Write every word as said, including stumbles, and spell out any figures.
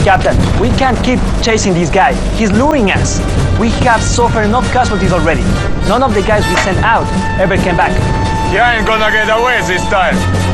Captain, we can't keep chasing this guy. He's luring us. We have suffered enough casualties already. None of the guys we sent out ever came back. He ain't gonna get away this time.